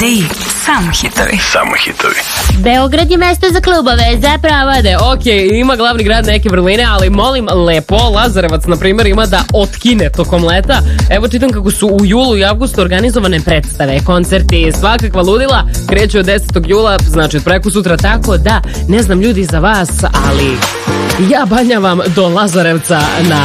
Samo hitovi. Samo hitovi. Beograd je mesto za klubove, za provode. Ok, ima glavni grad neke vrline, ali molim lepo, Lazarevac, na primjer, ima da otkine tokom leta. Evo čitam kako su u julu i avgustu organizovane predstave, koncerti, svakakva ludila. Kreću od 10. jula, znači od preko sutra, tako da, ne znam ljudi za vas, ali ja banjavam do Lazarevca na